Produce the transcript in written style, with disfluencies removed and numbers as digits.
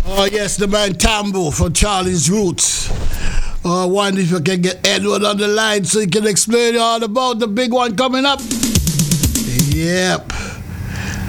Oh, yes, the man Tambo from Charlie's Roots. Wonder if you can get Edward on the line so he can explain all about the big one coming up. Yep.